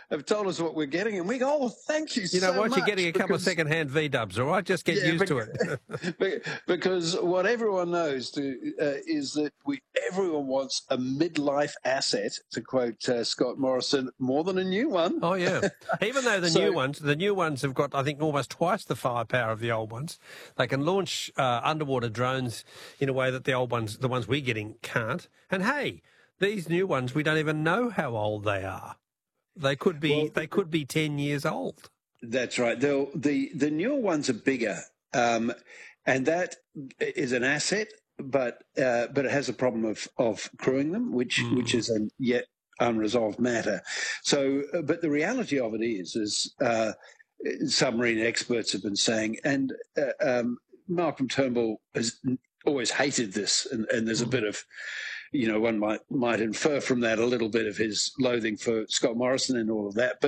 have told us what we're getting, and we go, oh, thank you You know so what? much. You're getting a couple of second-hand V-dubs, all right? Just get used to it. Because what everyone knows is that everyone wants a midlife asset, to quote Scott Morrison, more than a new one. Oh, yeah. Even though the new ones have got, I think, almost twice the firepower of the old ones. They can launch underwater drones in a way that the ones we're getting, can't. And, hey, these new ones, we don't even know how old they are. They could be 10 years old. That's right. The newer ones are bigger, and that is an asset, but it has a problem of crewing them, which is a yet unresolved matter. So, but the reality of it is submarine experts have been saying, and Malcolm Turnbull has always hated this, and there's a bit of, one might infer from that a little bit of his loathing for Scott Morrison and all of that,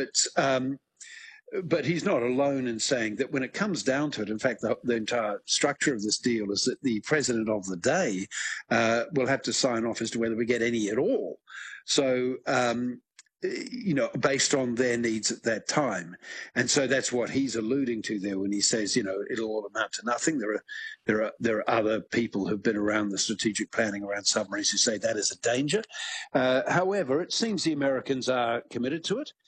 but he's not alone in saying that when it comes down to it, in fact, the entire structure of this deal is that the president of the day will have to sign off as to whether we get any at all. So, based on their needs at that time. And so that's what he's alluding to there when he says, it'll all amount to nothing. There are other people who've been around the strategic planning around submarines who say that is a danger. However, it seems the Americans are committed to it.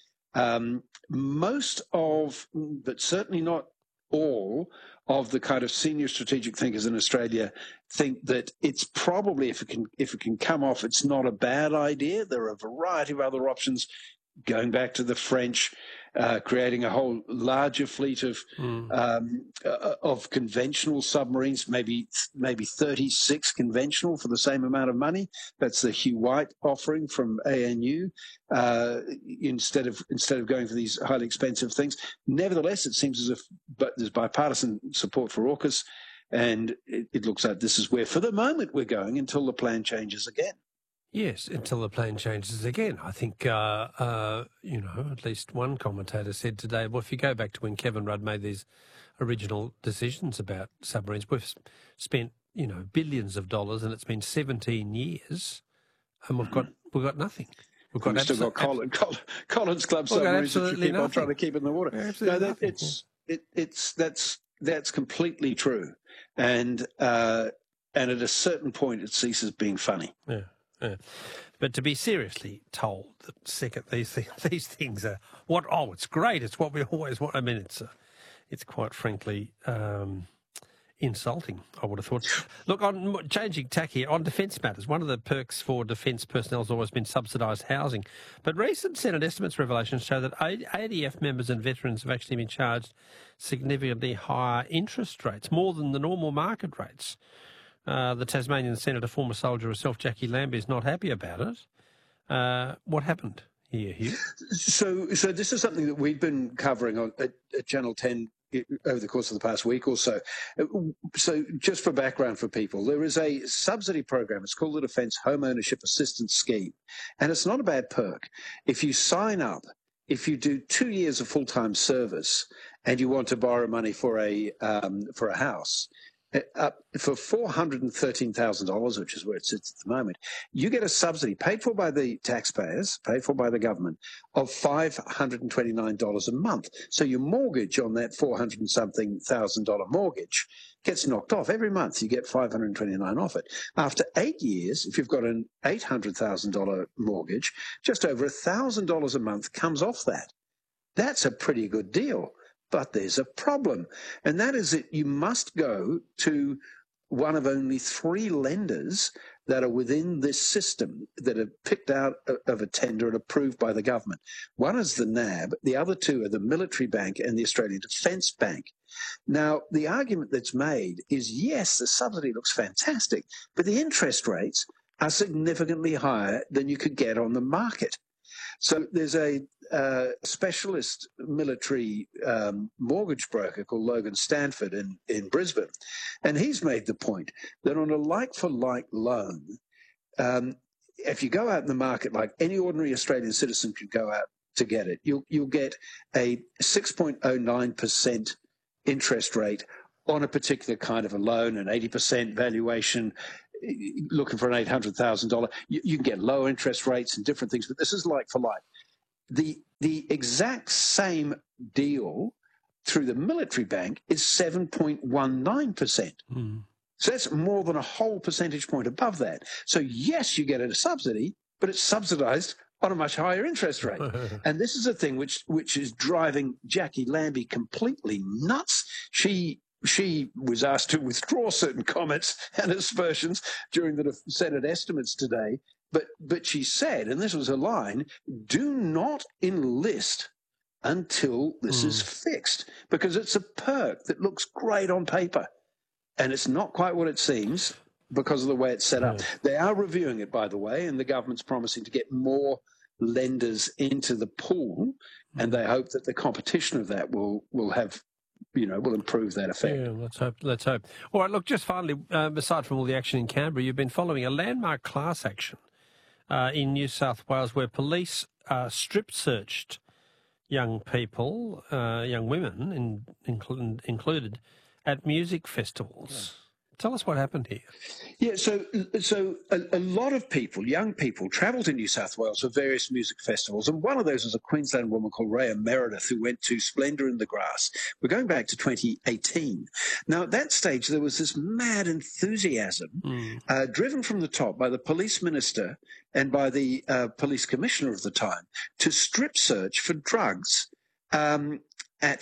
Most of, but certainly not all, of the kind of senior strategic thinkers in Australia think that it's probably, if it can come off, it's not a bad idea. There are a variety of other options, going back to the French, creating a whole larger fleet of conventional submarines, maybe 36 conventional for the same amount of money. That's the Hugh White offering from ANU. Instead of going for these highly expensive things. Nevertheless, it seems as if there's bipartisan support for AUKUS, and it looks like this is where, for the moment, we're going until the plan changes again. Yes, until the plan changes again. I think, at least one commentator said today, well, if you go back to when Kevin Rudd made these original decisions about submarines, we've spent, billions of dollars, and it's been 17 years, and we've got nothing. We've still got Collins Club submarines that you keep on trying to keep in the water. That's completely true, and at a certain point, it ceases being funny. Yeah. Yeah. But to be seriously told that these things are it's great. It's what we always want. I mean, it's quite frankly insulting, I would have thought. Look, on changing tack here, on defence matters, one of the perks for defence personnel has always been subsidised housing. But recent Senate estimates revelations show that ADF members and veterans have actually been charged significantly higher interest rates, more than the normal market rates. The Tasmanian Senator, former soldier herself, Jackie Lambie, is not happy about it. What happened here, Hugh? So this is something that we've been covering at Channel 10 over the course of the past week or so. So just for background for people, there is a subsidy program. It's called the Defence Home Ownership Assistance Scheme. And it's not a bad perk. If you sign up, if you do 2 years of full-time service and you want to borrow money for a house, for $413,000, which is where it sits at the moment, you get a subsidy paid for by the taxpayers, paid for by the government, of $529 a month. So your mortgage on that $400-something thousand mortgage gets knocked off. Every month you get $529 off it. After 8 years, if you've got an $800,000 mortgage, just over $1,000 a month comes off that. That's a pretty good deal. But there's a problem, and that is that you must go to one of only 3 lenders that are within this system that are picked out of a tender and approved by the government. One is the NAB, the other 2 are the Military Bank and the Australian Defence Bank. Now, the argument that's made is, yes, the subsidy looks fantastic, but the interest rates are significantly higher than you could get on the market. So there's a specialist military mortgage broker called Logan Stanford in Brisbane, and he's made the point that on a like-for-like loan, if you go out in the market like any ordinary Australian citizen could go out to get it, you'll get a 6.09% interest rate on a particular kind of a loan, an 80% valuation. Looking for an $800,000, you can get low interest rates and different things, but this is like for like. The the exact same deal through the military bank is 7.19%. So that's more than a whole percentage point above that. So yes, you get a subsidy, but it's subsidized on a much higher interest rate. And this is a thing which is driving Jackie Lambie completely nuts. She was asked to withdraw certain comments and aspersions during the Senate estimates today. But she said, and this was her line, do not enlist until this is fixed, because it's a perk that looks great on paper. And it's not quite what it seems because of the way it's set up. They are reviewing it, by the way, and the government's promising to get more lenders into the pool, and they hope that the competition of that will have, will improve that effect. Yeah, let's hope. All right, look, just finally, aside from all the action in Canberra, you've been following a landmark class action in New South Wales where police strip-searched young people, young women included, at music festivals. Tell us what happened here. Yeah, so a lot of people, young people, travel to New South Wales for various music festivals, and one of those was a Queensland woman called Rhea Meredith who went to Splendour in the Grass. We're going back to 2018. Now, at that stage, there was this mad enthusiasm driven from the top by the police minister and by the police commissioner of the time to strip search for drugs at